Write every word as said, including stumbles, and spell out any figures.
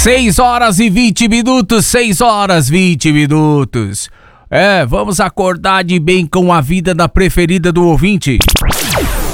seis horas e vinte minutos, seis horas e vinte minutos. É, vamos acordar de bem com a vida da preferida do ouvinte.